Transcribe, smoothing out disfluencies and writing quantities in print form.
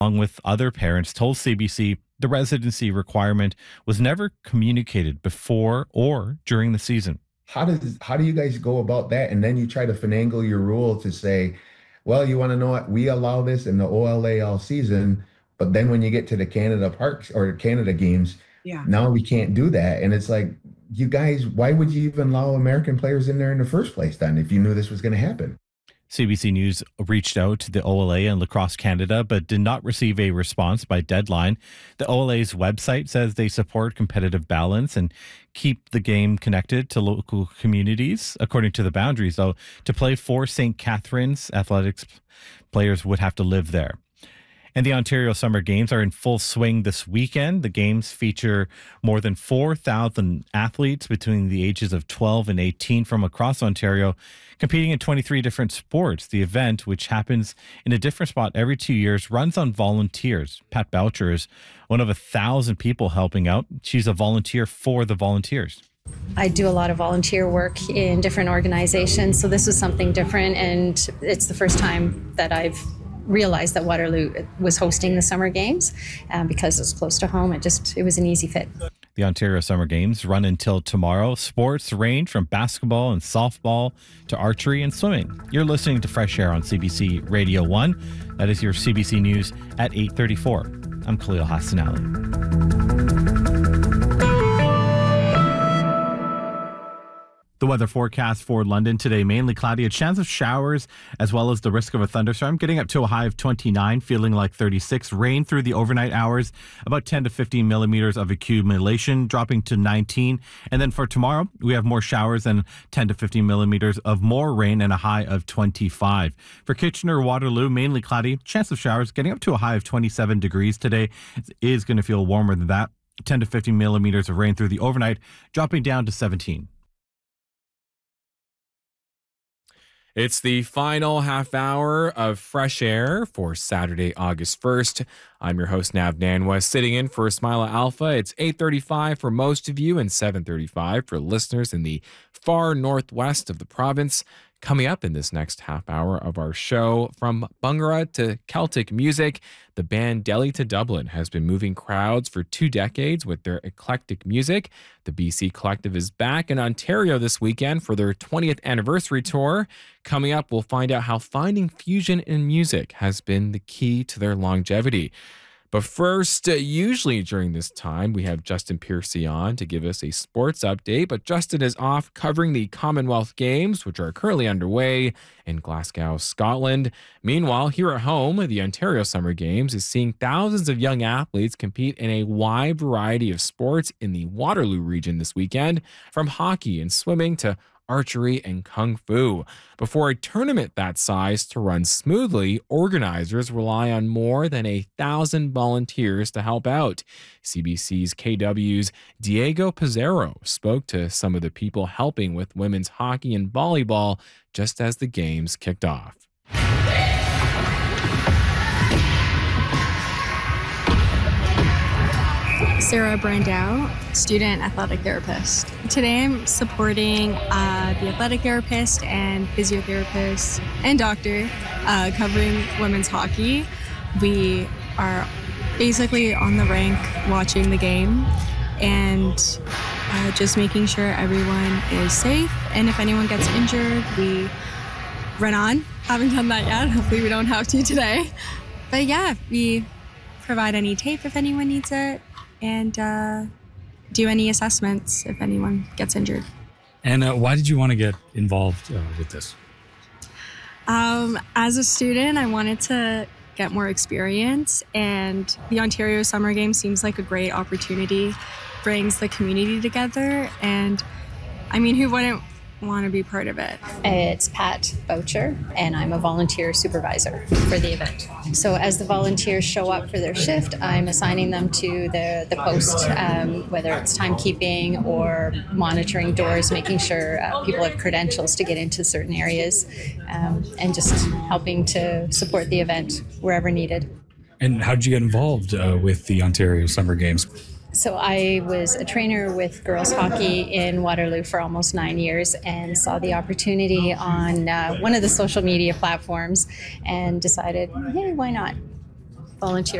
along with other parents, told CBC the residency requirement was never communicated before or during the season. How do you guys go about that? And then you try to finagle your rule to say, well, you want to know what? We allow this in the OLA all season, but then when you get to the Canada parks or Canada games, Yeah. now we can't do that. And it's like, you guys, why would you even allow American players in there in the first place then if you knew this was going to happen? CBC News reached out to the OLA and Lacrosse Canada, but did not receive a response by deadline. The OLA's website says they support competitive balance and keep the game connected to local communities. According to the boundaries, though, to play for St. Catharines, athletics players would have to live there. And the Ontario Summer Games are in full swing this weekend. The games feature more than 4,000 athletes between the ages of 12 and 18 from across Ontario, competing in 23 different sports. The event, which happens in a different spot every 2 years, runs on volunteers. Pat Boucher is one of 1,000 people helping out. She's a volunteer for the Volunteers. I do a lot of volunteer work in different organizations, so this was something different, and it's the first time that I've realized that Waterloo was hosting the Summer Games because it's close to home. It was an easy fit. The Ontario Summer Games run until tomorrow. Sports range from basketball and softball to archery and swimming. You're listening to Fresh Air on CBC Radio 1. That is your CBC News at 8:34. I'm Khalil Hassanali. The weather forecast for London today, mainly cloudy, a chance of showers as well as the risk of a thunderstorm, getting up to a high of 29, feeling like 36. Rain through the overnight hours, about 10 to 15 millimeters of accumulation, dropping to 19. And then for tomorrow, we have more showers and 10 to 15 millimeters of more rain and a high of 25. For Kitchener-Waterloo, mainly cloudy, chance of showers, getting up to a high of 27 degrees today. It is going to feel warmer than that. 10 to 15 millimeters of rain through the overnight, dropping down to 17. It's the final half hour of Fresh Air for Saturday, August 1st. I'm your host, Nav Nanwa, sitting in for Ismaila Alpha. It's 8:35 for most of you and 7:35 for listeners in the far northwest of the province. Coming up in this next half hour of our show, from Bhangra to Celtic music, the band Delhi to Dublin has been moving crowds for 2 decades with their eclectic music. The BC Collective is back in Ontario this weekend for their 20th anniversary tour. Coming up, we'll find out how finding fusion in music has been the key to their longevity. But first, usually during this time, we have Justin Piercy on to give us a sports update. But Justin is off covering the Commonwealth Games, which are currently underway in Glasgow, Scotland. Meanwhile, here at home, the Ontario Summer Games is seeing thousands of young athletes compete in a wide variety of sports in the Waterloo region this weekend, from hockey and swimming to archery and kung fu. Before a tournament that size to run smoothly, organizers rely on more than 1,000 volunteers to help out. CBC's KW's Diego Pizarro spoke to some of the people helping with women's hockey and volleyball just as the games kicked off. Sarah Brandau, student athletic therapist. Today I'm supporting the athletic therapist and physiotherapist and doctor covering women's hockey. We are basically on the rink watching the game and just making sure everyone is safe. And if anyone gets injured, we run on. Haven't done that yet. Hopefully we don't have to today. But yeah, we provide any tape if anyone needs it, and do any assessments if anyone gets injured. And why did you want to get involved with this? As a student, I wanted to get more experience, and the Ontario Summer Games seems like a great opportunity, brings the community together, and I mean, who wouldn't want to be part of it? It's Pat Boucher, and I'm a volunteer supervisor for the event. So as the volunteers show up for their shift, I'm assigning them to the post, whether it's timekeeping or monitoring doors, making sure people have credentials to get into certain areas, and just helping to support the event wherever needed. And how did you get involved with the Ontario Summer Games? So I was a trainer with girls hockey in Waterloo for almost 9 years and saw the opportunity on one of the social media platforms and decided, hey, why not? volunteer